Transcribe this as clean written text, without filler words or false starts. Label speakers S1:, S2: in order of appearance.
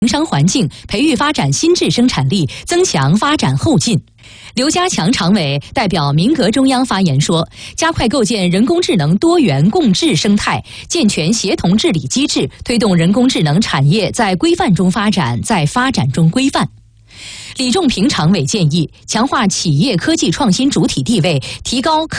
S1: 营商环境，培育发展新质生产力，增强发展后劲。刘家强常委代表民革中央发言说，加快构建人工智能多元共治生态，健全协同治理机制，推动人工智能产业在规范中发展，在发展中规范。李仲平常委建议，强化企业科技创新主体地位，提高科